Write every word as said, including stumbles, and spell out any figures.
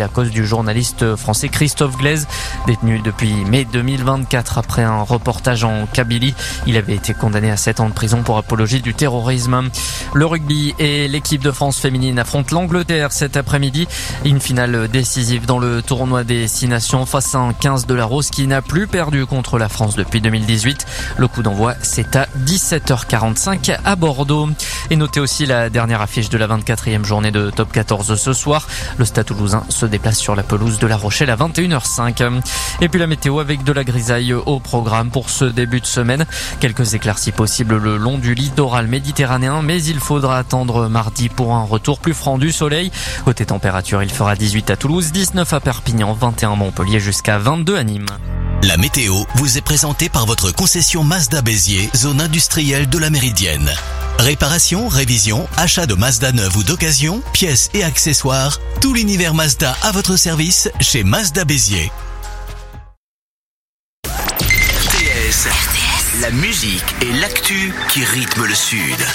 la cause du journaliste français Christophe Glaise, détenu depuis mai deux mille vingt-quatre après un reportage en Kabylie. Il avait été condamné à sept ans de prison pour apologie du terrorisme. Le rugby et l'équipe de France féminine affrontent l'Angleterre cet après-midi. Une finale décisive dans le tournoi des Six Nations face à un quinze de la Rose qui n'a plus perdu contre la France depuis deux mille dix-huit. Le coup d'envoi, c'est à dix-sept heures quarante-cinq à Bordeaux. Et notez aussi la dernière affiche de la vingt-quatrième journée de Top quatorze ce soir. Le Stade Toulousain se déplace sur la pelouse de La Rochelle à vingt et une heures cinq. Et puis la météo avec de la grisaille au programme pour ce début de semaine. Quelques éclaircies possibles le long du littoral méditerranéen, mais il faudra attendre mardi pour un retour plus franc du soleil. Côté température, il fera dix-huit à Toulouse, dix-neuf à Perpignan, vingt et un à Montpellier jusqu'à vingt-deux à Nîmes. La météo vous est présentée par votre concession Mazda Béziers, zone industrielle de la Méridienne. Réparation, révision, achat de Mazda neuve ou d'occasion, pièces et accessoires, tout l'univers Mazda à votre service chez Mazda Béziers. R T S, la musique et l'actu qui rythment le Sud.